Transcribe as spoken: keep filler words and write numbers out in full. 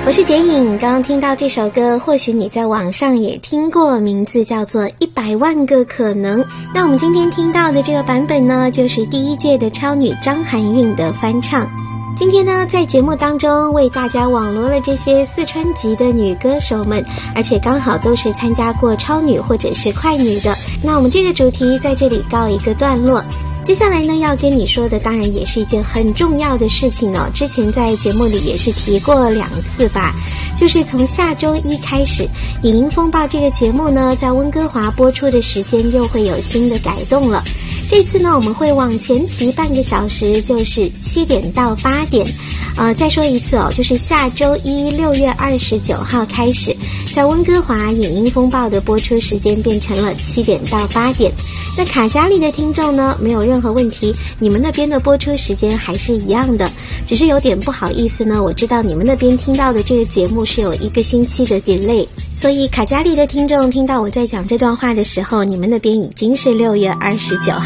我是洁颖，刚刚听到这首歌，或许你在网上也听过，名字叫做《一百万个可能》。那我们今天听到的这个版本呢，就是第一届的超女张含韵的翻唱。今天呢，在节目当中为大家网罗了这些四川籍的女歌手们，而且刚好都是参加过超女或者是快女的。那我们这个主题在这里告一个段落。接下来呢，要跟你说的当然也是一件很重要的事情哦。之前在节目里也是提过两次吧，就是从下周一开始，《影音风暴》这个节目呢，在温哥华播出的时间又会有新的改动了。这次呢，我们会往前提半个小时，就是七点到八点。呃，再说一次哦，就是下周一六月二十九号开始，在温哥华影音风暴的播出时间变成了七点到八点。那卡加利的听众呢，没有任何问题，你们那边的播出时间还是一样的，只是有点不好意思呢，我知道你们那边听到的这个节目是有一个星期的 delay， 所以卡加利的听众听到我在讲这段话的时候，你们那边已经是六月二十九号。